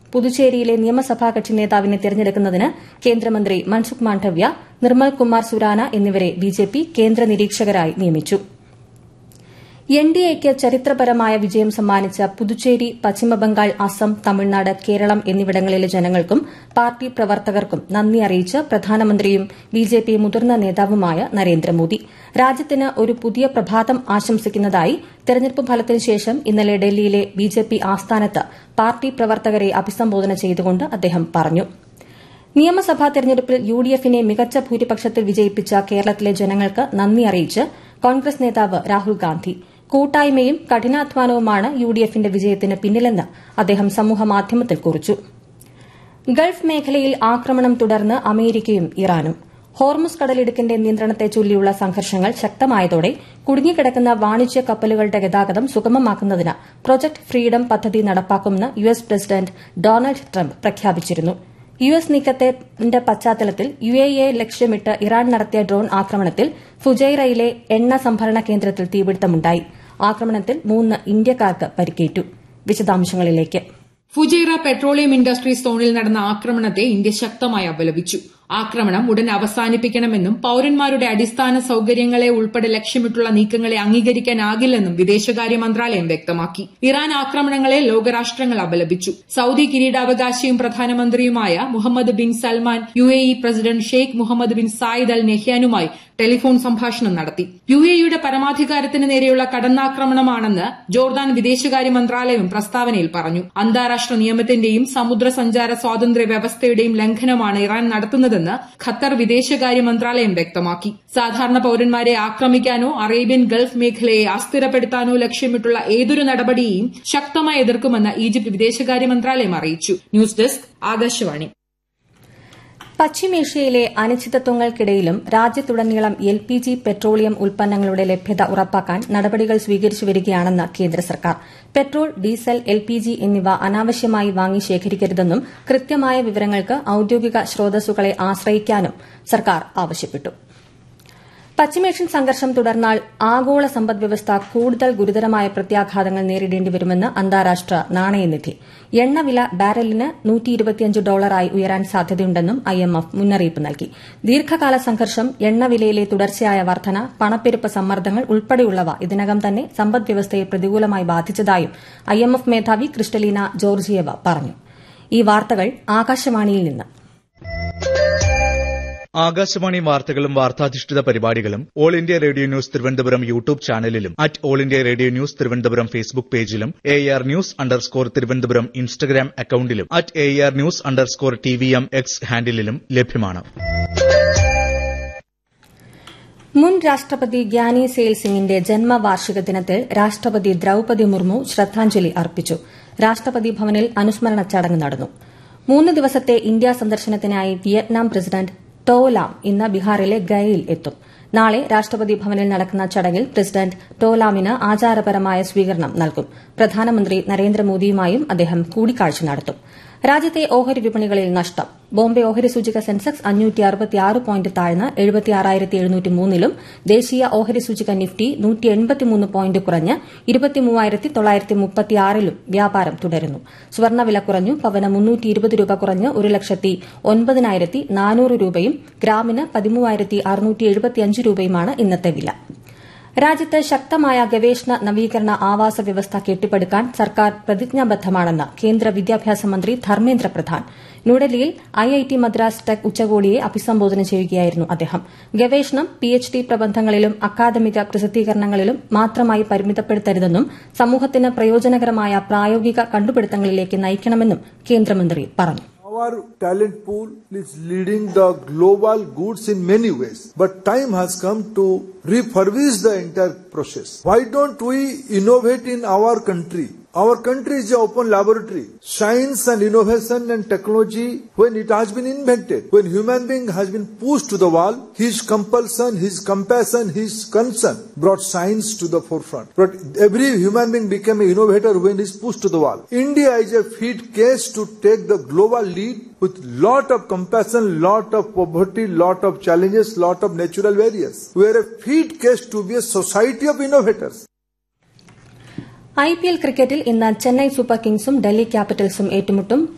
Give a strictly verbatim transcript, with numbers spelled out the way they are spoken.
പുതുച്ചേരിയിലെ നിയമസഭാ കക്ഷി നേതാവിനെ തെരഞ്ഞെടുക്കുന്നതിന് കേന്ദ്രമന്ത്രി മൻസുഖ് മാണ്ഡവ്യ നിർമ്മൽ കുമാർ സുരാന എന്നിവരെ ബിജെപി കേന്ദ്ര നിരീക്ഷകരായി നിയമിച്ചു. എൻഡിഎയ്ക്ക് ചരിത്രപരമായ വിജയം സമ്മാനിച്ച പുതുച്ചേരി, പശ്ചിമബംഗാൾ, അസം, തമിഴ്നാട്, കേരളം എന്നിവിടങ്ങളിലെ ജനങ്ങൾക്കും പാർട്ടി പ്രവർത്തകർക്കും നന്ദി അറിയിച്ച് പ്രധാനമന്ത്രിയും ബിജെപി മുതിർന്ന നേതാവുമായ നരേന്ദ്രമോദി രാജ്യത്തിന് ഒരു പുതിയ പ്രഭാതം ആശംസിക്കുന്നതായി തെരഞ്ഞെടുപ്പ് ഫലത്തിന് ശേഷം ഇന്നലെ ഡൽഹിയിലെ ബിജെപി ആസ്ഥാനത്ത് പാർട്ടി പ്രവർത്തകരെ അഭിസംബോധന ചെയ്തുകൊണ്ട് അദ്ദേഹം പറഞ്ഞു. നിയമസഭാ തെരഞ്ഞെടുപ്പിൽ യുഡിഎഫിനെ മികച്ച ഭൂരിപക്ഷത്തിൽ വിജയിപ്പിച്ച കേരളത്തിലെ ജനങ്ങൾക്ക് നന്ദി അറിയിച്ച് കോൺഗ്രസ് നേതാവ് രാഹുൽ ഗാന്ധി കൂട്ടായ്മയും കഠിനാധ്വാനവുമാണ് യുഡിഎഫിന്റെ വിജയത്തിന് പിന്നിലെന്ന് അദ്ദേഹം സമൂഹമാധ്യമത്തിൽ കുറിച്ചു. ഗൾഫ് മേഖലയിൽ ആക്രമണം തുടർന്ന് അമേരിക്കയും ഇറാനും. ഹോർമുസ് കടലിടുക്കിന്റെ നിയന്ത്രണത്തെ ചൊല്ലിയുള്ള സംഘർഷങ്ങൾ ശക്തമായതോടെ കുടുങ്ങിക്കിടക്കുന്ന വാണിജ്യ കപ്പലുകളുടെ ഗതാഗതം സുഗമമാക്കുന്നതിന് പ്രൊജക്ട് ഫ്രീഡം പദ്ധതി നടപ്പാക്കുമെന്ന് യുഎസ് പ്രസിഡന്റ് ഡൊണാൾഡ് ട്രംപ് പ്രഖ്യാപിച്ചിരുന്നു. യുഎസ് നീക്കത്തിന്റെ പശ്ചാത്തലത്തിൽ യുഎഇയെ ലക്ഷ്യമിട്ട് ഇറാൻ നടത്തിയ ഡ്രോൺ ആക്രമണത്തിൽ ഫുജൈറയിലെ എണ്ണ സംഭരണ കേന്ദ്രത്തിൽ തീപിടുത്തമുണ്ടായി. ആക്രമണത്തിൽ മൂന്ന് ഇന്ത്യക്കാർക്ക് പരിക്കേറ്റു. വിശദാംശങ്ങളിലേക്ക്. ഫുജൈറ പെട്രോളിയം ഇൻഡസ്ട്രീസ് സോണിൽ നടന്ന ആക്രമണത്തെ ഇന്ത്യ ശക്തമായി അപലപിച്ചു. ആക്രമണം ഉടൻ അവസാനിപ്പിക്കണമെന്നും പൌരന്മാരുടെ അടിസ്ഥാന സൌകര്യങ്ങളെ ഉൾപ്പെടെ ലക്ഷ്യമിട്ടുള്ള നീക്കങ്ങളെ അംഗീകരിക്കാനാകില്ലെന്നും വിദേശകാര്യ മന്ത്രാലയം വ്യക്തമാക്കി. ഇറാൻ ആക്രമണങ്ങളെ ലോകരാഷ്ട്രങ്ങൾ അപലപിച്ചു. Saudi കിരീടാവകാശിയും പ്രധാനമന്ത്രിയുമായ Muhammad bin Salman UAE president Sheikh Muhammad bin Zayed Al നെഹ്യാനുമായി telephone സംഭാഷണം നടത്തി. യുഎഇയുടെ പരമാധികാരത്തിന് നേരെയുള്ള കടന്നാക്രമണമാണെന്ന് ജോർദാൻ വിദേശകാര്യ മന്ത്രാലയം പ്രസ്താവനയിൽ പറഞ്ഞു. അന്താരാഷ്ട്ര നിയമത്തിന്റെയും സമുദ്രസഞ്ചാര സ്വാതന്ത്ര്യ വ്യവസ്ഥയുടെയും ലംഘനമാണ് ഇറാൻ നടത്തുന്നത് ഖത്തർ വിദേശകാര്യ മന്ത്രാലയം വ്യക്തമാക്കി. സാധാരണ പൌരന്മാരെ ആക്രമിക്കാനോ അറേബ്യൻ ഗൾഫ് മേഖലയെ അസ്ഥിരപ്പെടുത്താനോ ലക്ഷ്യമിട്ടുള്ള ഏതൊരു നടപടിയെയും ശക്തമായി എതിർക്കുമെന്ന് ഈജിപ്ത് വിദേശകാര്യ മന്ത്രാലയം അറിയിച്ചു. News desk Akashvani. പശ്ചിമേഷ്യയിലെ അനിശ്ചിതത്വങ്ങൾക്കിടയിലും രാജ്യത്തുടനീളം എൽ പി ജി പെട്രോളിയം ഉൽപ്പന്നങ്ങളുടെ ലഭ്യത ഉറപ്പാക്കാൻ നടപടികൾ സ്വീകരിച്ചു വരികയാണെന്ന് കേന്ദ്ര സർക്കാർ. Petrol, diesel, L P G എന്നിവ അനാവശ്യമായി വാങ്ങി ശേഖരിക്കരുതെന്നും കൃത്യമായ വിവരങ്ങൾക്ക് ഔദ്യോഗിക സ്രോതസ്സുകളെ ആശ്രയിക്കാനും സർക്കാർ ആവശ്യപ്പെട്ടു. പശ്ചിമേഷ്യൻ സംഘർഷം തുടർന്നാൽ ആഗോള സമ്പദ്വ്യവസ്ഥ കൂടുതൽ ഗുരുതരമായ പ്രത്യാഘാതങ്ങൾ നേരിടേണ്ടിവരുമെന്ന് അന്താരാഷ്ട്ര നാണയനിധി. എണ്ണവില ബാരലിന് നൂറ്റി ഇരുപത്തിയഞ്ച് ഡോളറായി ഉയരാൻ സാധ്യതയുണ്ടെന്നും ഐഎംഎഫ് മുന്നറിയിപ്പ് നൽകി. ദീർഘകാല സംഘർഷം, എണ്ണവിലയിലെ തുടർച്ചയായ വർധന, പണപ്പെരുപ്പ സമ്മർദ്ദങ്ങൾ ഉൾപ്പെടെയുള്ളവ ഇതിനകം തന്നെ സമ്പദ്വ്യവസ്ഥയെ പ്രതികൂലമായി ബാധിച്ചതായും ഐഎംഎഫ് മേധാവി ക്രിസ്റ്റലീന ജോർജിയേവ പറഞ്ഞു. ഈ വാർത്തകൾ ആകാശവാണിയിൽ നിന്ന്. ആകാശവാണി വാർത്തകളും വാർത്താധിഷ്ഠിത പരിപാടികളും all India radio news Thiruvananthapuram YouTube ചാനലിലും at all India radio news Thiruvananthapuram Facebook പേജിലും A R news underscore Thiruvananthapuram Instagram അക്കൌണ്ടിലും at A R news underscore T V M X ഹാൻഡിലും ലഭ്യമാണ്. മുൻ രാഷ്ട്രപതി ഗ്യാനി സെയിൽ സിംഗിന്റെ ജന്മവാർഷിക ദിനത്തിൽ രാഷ്ട്രപതി ദ്രൌപദി മുർമു ശ്രദ്ധാഞ്ജലി അർപ്പിച്ചു. രാഷ്ട്രപതി ഭവനിൽ അനുസ്മരണ ചടങ്ങ് നടന്നു. മൂന്ന് ദിവസത്തെ ഇന്ത്യാ സന്ദർശനത്തിനായി വിയറ്റ്നാം പ്രസിഡന്റ് ടോ ലാം ഇന്ന് ബീഹാറിലെ ഗയയിൽ എത്തും. നാളെ രാഷ്ട്രപതി ഭവനിൽ നടക്കുന്ന ചടങ്ങിൽ പ്രസിഡന്റ് ടോ ലാമിന് ആചാരപരമായ സ്വീകരണം നൽകും. പ്രധാനമന്ത്രി നരേന്ദ്രമോദിയുമായും അദ്ദേഹം കൂടിക്കാഴ്ച നടത്തും. രാജ്യത്തെ ഓഹരി വിപണികളിൽ നഷ്ടം. ബോംബെ ഓഹരി സൂചിക സെൻസെക്സ് അഞ്ഞൂറ്റി അറുപത്തിയാറ് പോയിന്റ് താഴ്ന്ന് എഴുപത്തിയാറായിരത്തി എഴുന്നൂറ്റി മൂന്നിലും ദേശീയ ഓഹരി സൂചിക നിഫ്റ്റി നൂറ്റി എൺപത്തിമൂന്ന് പോയിന്റ് കുറഞ്ഞ് ഇരുപത്തിമൂവായിരത്തി തൊള്ളായിരത്തി മുപ്പത്തിയാറിലും വ്യാപാരം തുടരുന്നു. സ്വർണ്ണവില കുറഞ്ഞു. പവന് മുന്നൂറ്റി ഇരുപത് രൂപ കുറഞ്ഞ് ഒരു ലക്ഷത്തി ഒൻപതിനായിരത്തി നാനൂറ് രൂപയും ഗ്രാമിന് പതിമൂവായിരത്തി അറുന്നൂറ്റി എഴുപത്തിയഞ്ച് രൂപയുമാണ് ഇന്നത്തെ വില. രാജ്യത്ത് ശക്തമായ ഗവേഷണ, നവീകരണ, ആവാസ വ്യവസ്ഥ കെട്ടിപ്പടുക്കാൻ സർക്കാർ പ്രതിജ്ഞാബദ്ധമാണെന്ന് കേന്ദ്ര വിദ്യാഭ്യാസ മന്ത്രി ധർമ്മേന്ദ്ര പ്രധാൻ. ന്യൂഡൽഹിയിൽ ഐഐടി മദ്രാസ് ടെക് ഉച്ചകോടിയെ അഭിസംബോധന ചെയ്യുകയായിരുന്നു അദ്ദേഹം. ഗവേഷണം പിഎച്ച്ഡി പ്രബന്ധങ്ങളിലും അക്കാദമിക പ്രസിദ്ധീകരണങ്ങളിലും മാത്രമായി പരിമിതപ്പെടുത്തരുതെന്നും സമൂഹത്തിന് പ്രയോജനകരമായ പ്രായോഗിക കണ്ടുപിടുത്തങ്ങളിലേക്ക് നയിക്കണമെന്നും കേന്ദ്രമന്ത്രി പറഞ്ഞു. Our talent pool is leading the global goods in many ways, but time has come to refurbish the entire process. Why don't we innovate in our country? Our country is an open laboratory. Science and innovation and technology, when it has been invented, when human being has been pushed to the wall, his compulsion, his compassion, his concern brought science to the forefront. But every human being became an innovator when he is pushed to the wall. India is a fit case to take the global lead with lot of compassion, lot of poverty, lot of challenges, lot of natural barriers. We are a fit case to be a society of innovators. IPL ക്രിക്കറ്റിൽ ഇന്ന് Chennai super കിങ്സും Delhi ക്യാപിറ്റൽസും ഏറ്റുമുട്ടും.